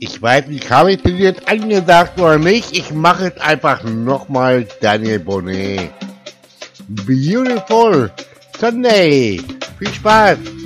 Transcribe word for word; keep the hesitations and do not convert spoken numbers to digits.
Ich weiß nicht, habe ich das jetzt angesagt oder nicht? Ich mache es einfach nochmal, Daniel Bonnet. Beautiful Sunday. Viel Spaß.